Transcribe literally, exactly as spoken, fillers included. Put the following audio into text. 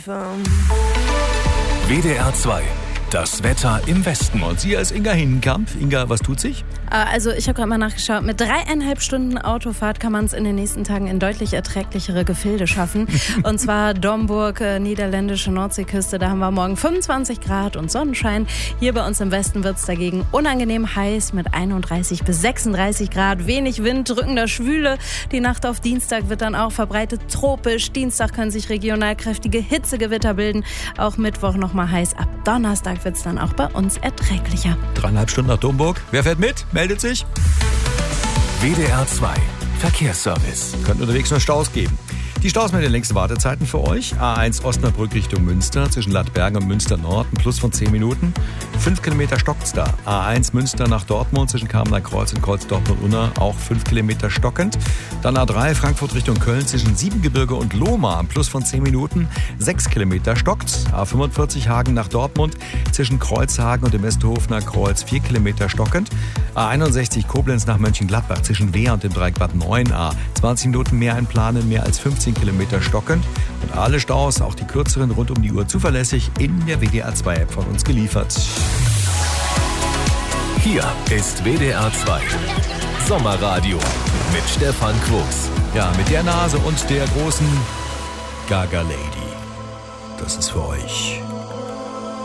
W D R zwei. Das Wetter im Westen. Und sie ist Inga Hindenkamp. Inga, was tut sich? Also ich habe gerade mal nachgeschaut, mit dreieinhalb Stunden Autofahrt kann man es in den nächsten Tagen in deutlich erträglichere Gefilde schaffen. Und zwar Domburg, äh, niederländische Nordseeküste, da haben wir morgen fünfundzwanzig Grad und Sonnenschein. Hier bei uns im Westen wird es dagegen unangenehm heiß mit einunddreißig bis sechsunddreißig Grad. Wenig Wind, drückender Schwüle. Die Nacht auf Dienstag wird dann auch verbreitet tropisch. Dienstag können sich regional kräftige Hitzegewitter bilden. Auch Mittwoch nochmal heiß. Ab Donnerstag wird es dann auch bei uns erträglicher. Dreieinhalb Stunden nach Domburg. Wer fährt mit? Meldet sich. W D R zwei. Verkehrsservice. Könnte unterwegs noch Staus geben. Die Staus mit den längsten Wartezeiten für euch. A eins Osnabrück Richtung Münster, zwischen Lattbergen und Münster Nord, ein Plus von zehn Minuten. fünf Kilometer stockt's da. A eins Münster nach Dortmund, zwischen Kamener Kreuz und Kreuz Dortmund-Unna, auch fünf Kilometer stockend. Dann A drei Frankfurt Richtung Köln, zwischen Siebengebirge und Lohmar, ein Plus von zehn Minuten, sechs Kilometer stockt. A fünfundvierzig Hagen nach Dortmund, zwischen Kreuzhagen und dem Westerhofener Kreuz, vier Kilometer stockend. A einundsechzig Koblenz nach Mönchengladbach, zwischen Wehr und dem Dreieck Bad neun A, zwanzig Minuten mehr einplanen, mehr als fünfzehn Kilometer stockend. Und alle Staus, auch die kürzeren, rund um die Uhr zuverlässig in der W D R zwei App von uns geliefert. Hier ist W D R zwei. Sommerradio mit Stefan Quos. Ja, mit der Nase und der großen Gaga Lady. Das ist für euch.